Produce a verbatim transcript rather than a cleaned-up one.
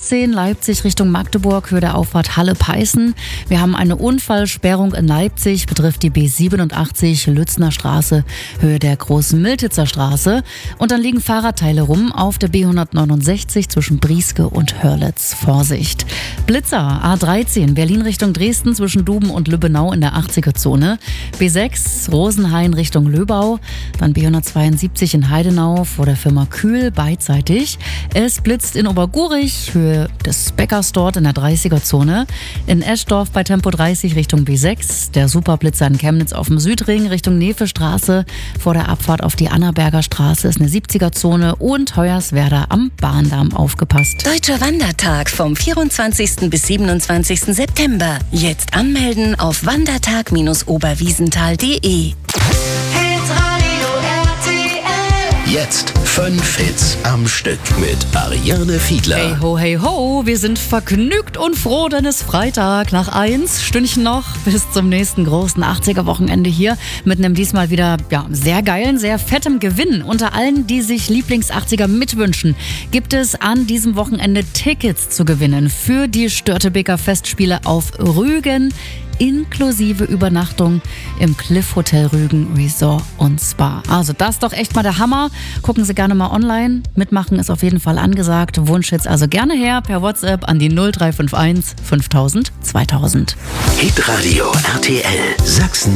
achtzehn Leipzig Richtung Magdeburg, Höhe der Auffahrt Halle-Peißen. Wir haben eine Unfallsperrung in Leipzig, betrifft die B siebenundachtzig Lützner Straße, Höhe der Großen Miltitzer Straße. Und dann liegen Fahrradteile rum auf der B hundertneunundsechzig zwischen Brieske und Hörlitz. Vorsicht! Blitzer, A dreizehn, Berlin Richtung Dresden zwischen Duben und Lübbenau in der achtziger-Zone. B sechs, Rosenhain Richtung Löbau. Dann B hundertzweiundsiebzig in Heidenau vor der Firma Kühl beidseitig. Es blitzt in Obergurich, Höhe des Bäckers dort in der dreißiger-Zone. In Eschdorf bei Tempo dreißig Richtung B sechs. Der Superblitzer in Chemnitz auf dem Südring Richtung Nevestraße. Vor der Abfahrt auf die Annaberger Straße ist eine siebziger-Zone. Und Hoyerswerda am Bahndamm aufgepasst. Deutscher Wandertag vom vierundzwanzigsten bis siebenundzwanzigsten September. Jetzt anmelden auf wandertag oberwiesenthal punkt de. Jetzt fünf Hits am Stück mit Ariane Fiedler. Hey ho, hey ho, wir sind vergnügt und froh, denn es ist Freitag. Nach eins Stündchen noch bis zum nächsten großen achtziger-Wochenende hier mit einem diesmal wieder ja, sehr geilen, sehr fettem Gewinn. Unter allen, die sich Lieblings-achtziger mitwünschen, gibt es an diesem Wochenende Tickets zu gewinnen für die Störtebeker Festspiele auf Rügen, inklusive Übernachtung im Cliff Hotel Rügen Resort und Spa. Also das ist doch echt mal der Hammer. Gucken Sie gerne mal online. Mitmachen ist auf jeden Fall angesagt. Wunschhits also gerne her per WhatsApp an die null drei fünf eins fünftausend zweitausend. Hitradio R T L Sachsen.